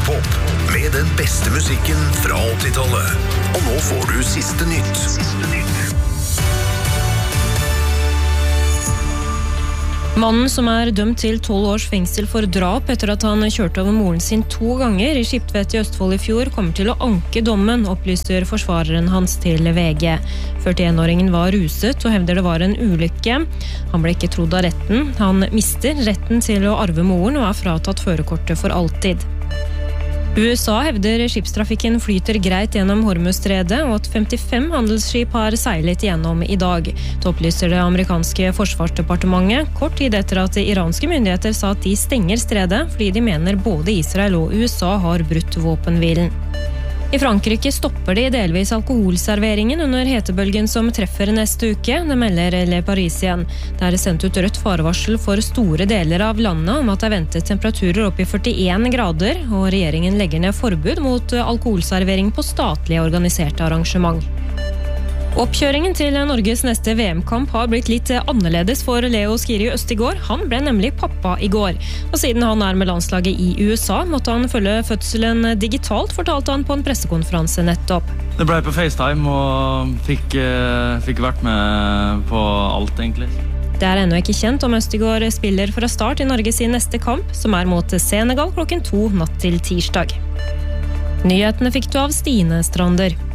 Europop med den beste musikken fra 80-tallet. Og nå får du siste nytt. Mannen som dømt til 12 års fengsel for drap etter at han kjørte over moren sin 2 ganger i Skiptvet i Østfold i fjor, kommer til å anke dommen, opplyser forsvareren hans til VG. 41-åringen var ruset og hevder det var en ulykke. Han ble ikke trodd av retten. Han mister retten til å arve moren og fratatt førerkortet for alltid. USA hevder skipstrafikken flyter greit gjennom Hormuzstredet, og at 55 handelsskip har seilet gjennom i dag. Det opplyser det amerikanske forsvarsdepartementet, kort tid etter at iranske myndigheter sa at de stenger stredet, fordi de mener både Israel og USA har brutt våpenhvilen. I Frankrike stopper de delvis alkoholserveringen under hetebølgen som treffer neste uke, det melder Le Parisien. Det sendt ut rødt farevarsel for store deler av landet om at det ventet temperaturer opp i 41 grader, og regjeringen legger ned forbud mot alkoholservering på statlig organiserte arrangement. Oppkjøringen til Norges neste VM-kamp har blitt litt annerledes for Leo Skiri Østigård. Han ble nemlig pappa i går. Og siden han med landslaget i USA, måtte han følge fødselen digitalt, fortalte han på en pressekonferanse nettopp. Det ble på FaceTime og fikk vært med på alt egentlig. Det ennå ikke kjent om Østigård spiller fra start i Norge sin neste kamp, som mot Senegal 2:00 natt til tirsdag. Nyhetene fikk du av Stine Strander.